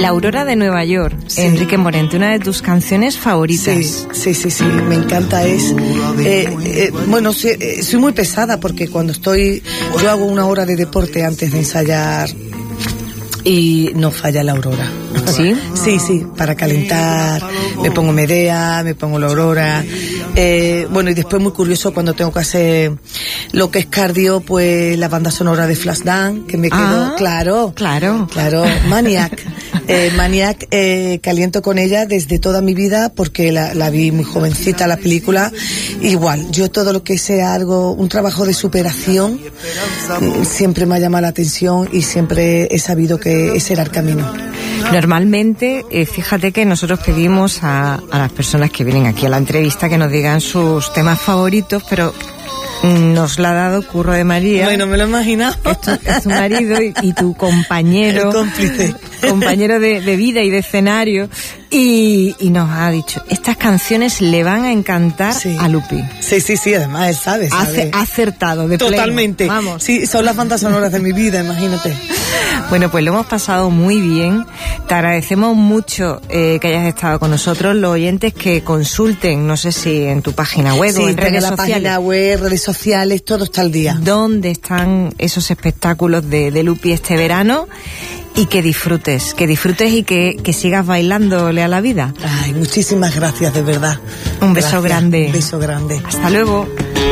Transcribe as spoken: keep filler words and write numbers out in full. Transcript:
La Aurora de Nueva York, sí. Enrique Morente, una de tus canciones favoritas. Sí, sí, sí, sí, me encanta. Es, eh, eh, bueno, sí, eh, soy muy pesada porque cuando estoy, yo hago una hora de deporte antes de ensayar y no falla la Aurora. ¿Sí? Sí, sí, para calentar, me pongo Medea, me pongo la Aurora. Eh, bueno, y después muy curioso cuando tengo que hacer lo que es cardio, pues la banda sonora de Flashdance, que me quedó, ah, claro, claro, claro, Maniac. Eh, Maniac, eh, caliento con ella desde toda mi vida porque la, la vi muy jovencita la película. Igual, yo todo lo que sea algo, un trabajo de superación, siempre me ha llamado la atención y siempre he sabido que ese era el camino. Normalmente, eh, fíjate que nosotros pedimos a, a las personas que vienen aquí a la entrevista que nos digan sus temas favoritos, pero nos la ha dado Curro de María. Bueno, me lo he imaginado. Es tu, es tu marido y, y tu compañero. El cómplice. Compañero de, de vida y de escenario. Y, y nos ha dicho, estas canciones le van a encantar sí. a Lupi. Sí, sí, sí, además él sabe, sabe. Ha acertado, de totalmente. Pleno. Vamos. Sí, son las bandas sonoras de mi vida, imagínate. Bueno, pues lo hemos pasado muy bien. Te agradecemos mucho eh, que hayas estado con nosotros. Los oyentes que consulten, no sé si en tu página web sí, o en redes la sociales. Página web, redes sociales, todo está al día. ¿Dónde están esos espectáculos de, de Lupi este verano? Y que disfrutes, que disfrutes y que, que sigas bailándole a la vida. Ay, muchísimas gracias, de verdad. Un beso gracias, grande. Un beso grande. Hasta luego.